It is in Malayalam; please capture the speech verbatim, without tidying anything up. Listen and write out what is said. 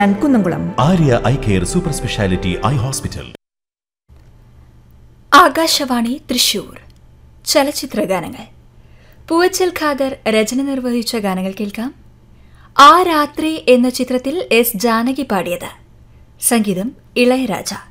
Kunnamkulam Arya eye care super speciality eye hospital. Akashvani Thrissur. ചലച്ചിത്ര ഗാനങ്ങൾ. പൂവച്ചൽ ഖാദർ രചന നിർവഹിച്ച ഗാനങ്ങൾ കേൾക്കാം. ആ രാത്രി എന്ന ചിത്രത്തിൽ എസ് ജാനകി പാടിയത്. സംഗീതം ഇളയരാജ.